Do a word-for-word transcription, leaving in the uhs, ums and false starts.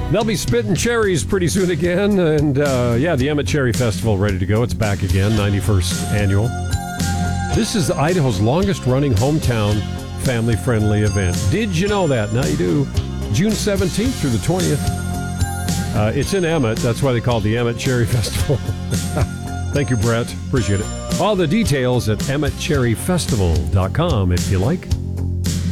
They'll be spitting cherries pretty soon again. And, uh, yeah, the Emmett Cherry Festival ready to go. It's back again, ninety-first annual. This is Idaho's longest-running hometown family-friendly event. Did you know that? Now you do. June seventeenth through the twentieth. Uh, it's in Emmett. That's why they call it the Emmett Cherry Festival. Thank you, Brett. Appreciate it. All the details at emmett cherry festival dot com if you like.